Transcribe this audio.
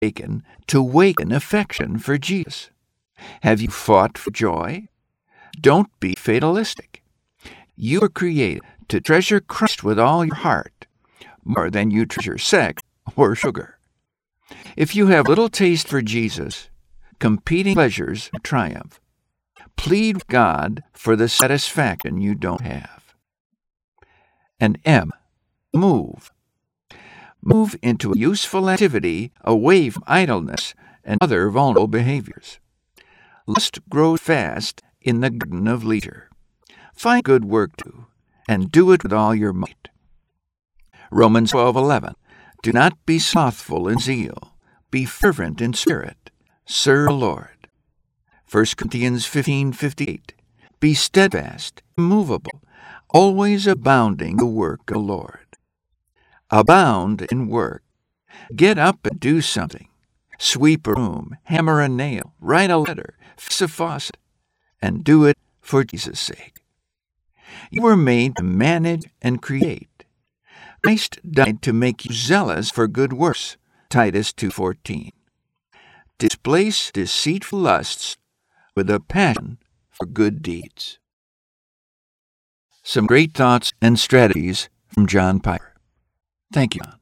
taken to waken affection for Jesus? Have you fought for joy? Don't be fatalistic. You were created to treasure Christ with all your heart, more than you treasure sex or sugar. If you have little taste for Jesus, competing pleasures triumph. Plead with God for the satisfaction you don't have. And M, move. Move into a useful activity away from idleness and other vulnerable behaviors. Lust grows fast in the garden of leisure. Find good work to do, and do it with all your might. Romans 12:11. Do not be slothful in zeal. Be fervent in spirit. Serve the Lord. 1 Corinthians 15:58. Be steadfast, immovable, always abounding in the work of the Lord. Abound in work. Get up and do something. Sweep a room, hammer a nail, write a letter, fix a faucet, and do it for Jesus' sake. You were made to manage and create. Christ died to make you zealous for good works, Titus 2:14. Displace deceitful lusts with a passion for good deeds. Some great thoughts and strategies from John Piper. Thank you, John.